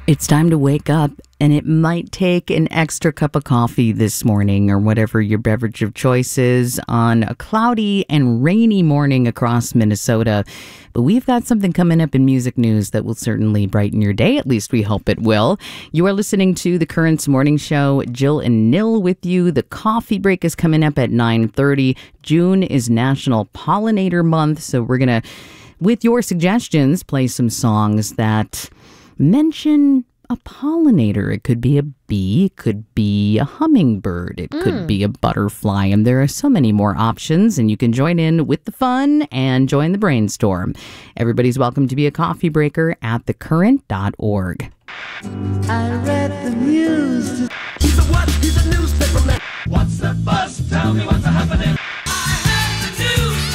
It's time to wake up, and it might take an extra cup of coffee this morning or whatever your beverage of choice is on a cloudy and rainy morning across Minnesota. But we've got something coming up in music news that will certainly brighten your day. At least we hope it will. You are listening to the Currents Morning Show. Jill and Nil with you. The coffee break is coming up at 9:30. June is National Pollinator Month, so we're going to, with your suggestions, play some songs that mention a pollinator. It could be a bee, it could be a hummingbird, it could be a butterfly, and there are so many more options, and you can join in with the fun and join the brainstorm. Everybody's welcome to be a coffee breaker at thecurrent.org. I read the news. He's a what? He's a newspaper man. What's the buzz? Tell me what's happening. I heard the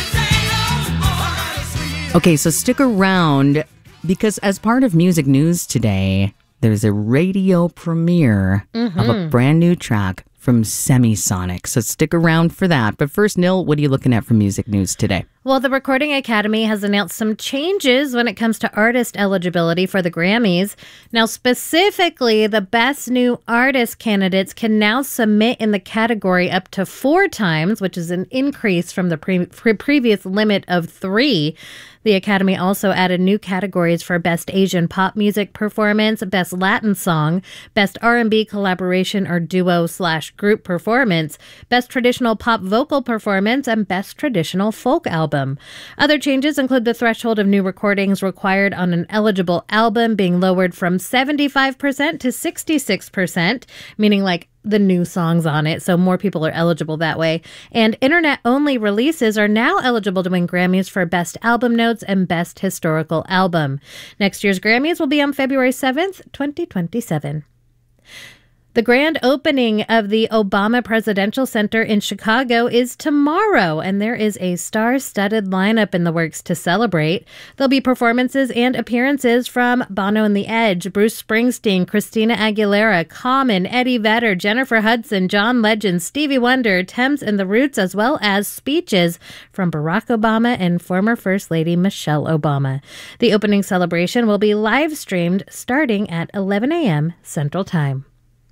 news today. Okay, so stick around, because as part of music news today, there's a radio premiere of a brand new track from Semisonic. So stick around for that. But first, Nil, what are you looking at for music news today? Well, the Recording Academy has announced some changes when it comes to artist eligibility for the Grammys. Now, specifically, the Best New Artist candidates can now submit in the category up to 4 times, which is an increase from the previous limit of 3. The Academy also added new categories for Best Asian Pop Music Performance, Best Latin Song, Best R&B Collaboration or Duo/Group Performance, Best Traditional Pop Vocal Performance, and Best Traditional Folk Album. Other changes include the threshold of new recordings required on an eligible album being lowered from 75% to 66%, meaning like the new songs on it, so more people are eligible that way. And internet-only releases are now eligible to win Grammys for Best Album Notes and Best Historical Album. Next year's Grammys will be on February 7th, 2027. The grand opening of the Obama Presidential Center in Chicago is tomorrow, and there is a star-studded lineup in the works to celebrate. There'll be performances and appearances from Bono and the Edge, Bruce Springsteen, Christina Aguilera, Common, Eddie Vedder, Jennifer Hudson, John Legend, Stevie Wonder, Thames and the Roots, as well as speeches from Barack Obama and former First Lady Michelle Obama. The opening celebration will be live-streamed starting at 11 a.m. Central Time.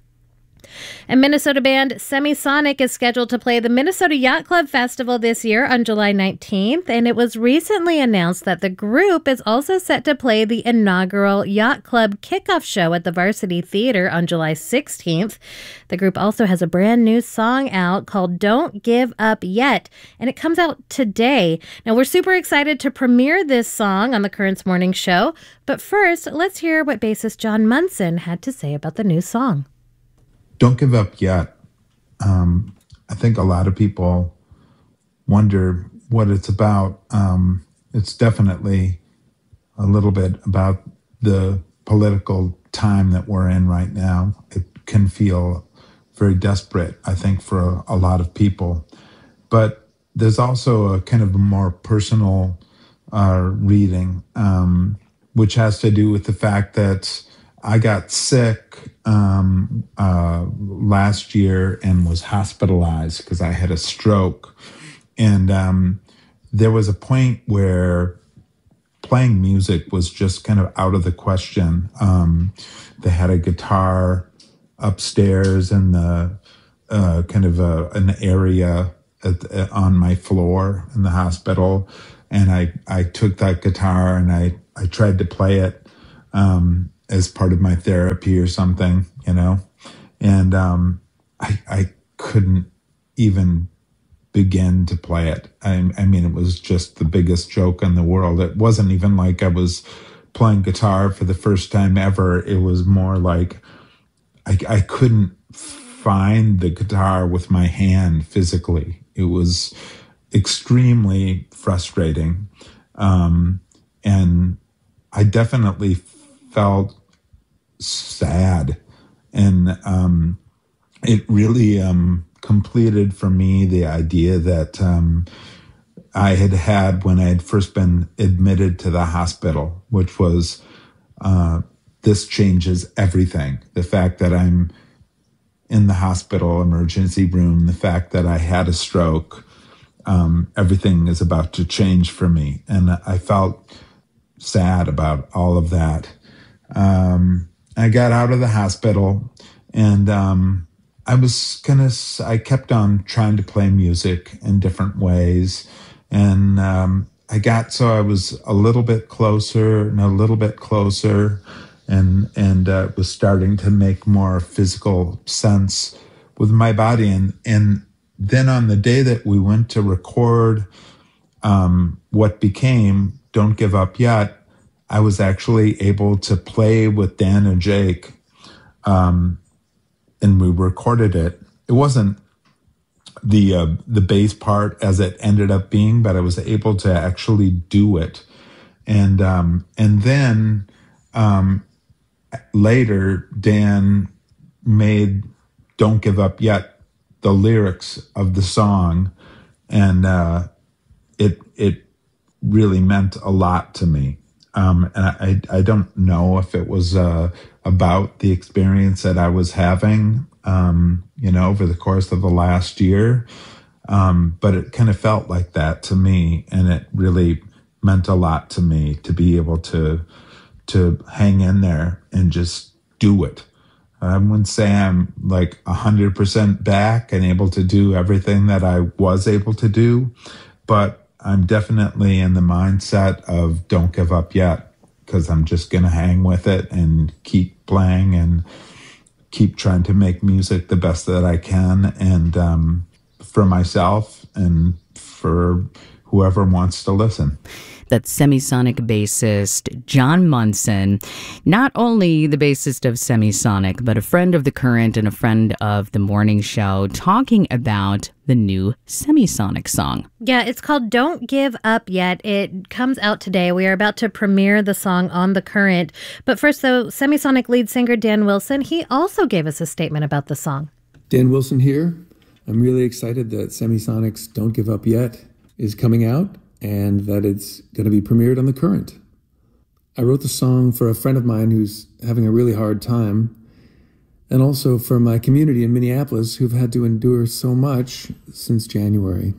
And Minnesota band Semisonic is scheduled to play the Minnesota Yacht Club Festival this year on July 19th, and it was recently announced that the group is also set to play the inaugural Yacht Club kickoff show at the Varsity Theater on July 16th. The group also has a brand new song out called Don't Give Up Yet, and it comes out today. Now, we're super excited to premiere this song on the Currents Morning Show, but first, let's hear what bassist John Munson had to say about the new song. Don't give up yet. I think a lot of people wonder what it's about. It's definitely a little bit about the political time that we're in right now. It can feel very desperate, I think, for a lot of people. But there's also a kind of a more personal reading, which has to do with the fact that I got sick last year and was hospitalized because I had a stroke. And there was a point where playing music was just kind of out of the question. They had a guitar upstairs in the kind of an area on my floor in the hospital. And I took that guitar and I tried to play it as part of my therapy or something, you know, and I couldn't even begin to play it. I mean, it was just the biggest joke in the world. It wasn't even like I was playing guitar for the first time ever. It was more like I couldn't find the guitar with my hand physically. It was extremely frustrating. And I definitely felt sad, and it really completed for me the idea that I had when I had first been admitted to the hospital, which was this changes everything. The fact that I'm in the hospital emergency room, the fact that I had a stroke, everything is about to change for me. And I felt sad about all of that. I got out of the hospital, and I kept on trying to play music in different ways. And I was a little bit closer and a little bit closer, and it was starting to make more physical sense with my body. And then on the day that we went to record what became Don't Give Up Yet, I was actually able to play with Dan and Jake, and we recorded it. It wasn't the bass part as it ended up being, but I was able to actually do it. And then later, Dan made Don't Give Up Yet the lyrics of the song, and it really meant a lot to me. And I don't know if it was about the experience that I was having, over the course of the last year, but it kind of felt like that to me, and it really meant a lot to me to be able to hang in there and just do it. I wouldn't say I'm like 100% back and able to do everything that I was able to do, but I'm definitely in the mindset of don't give up yet, because I'm just going to hang with it and keep playing and keep trying to make music the best that I can, and for myself and for whoever wants to listen. That's Semisonic bassist John Munson, not only the bassist of Semisonic, but a friend of The Current and a friend of The Morning Show, talking about the new Semisonic song. Yeah, it's called Don't Give Up Yet. It comes out today. We are about to premiere the song on The Current. But first, though, Semisonic lead singer Dan Wilson, he also gave us a statement about the song. Dan Wilson here. I'm really excited that Semisonic's Don't Give Up Yet is coming out, and that it's going to be premiered on The Current. I wrote the song for a friend of mine who's having a really hard time, and also for my community in Minneapolis who've had to endure so much since January.